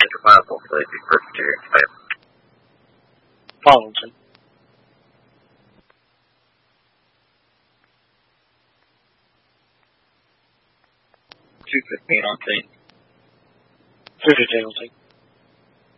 identifiable, so they'd be Presbyterian type. Arlington. 215 on scene. 315 on scene.